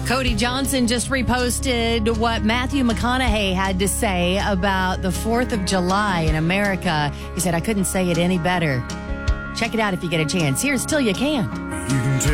Cody Johnson just reposted what Matthew McConaughey had to say about the 4th of July in America. He said, I couldn't say it any better. Check it out if you get a chance. Here's Till You Can.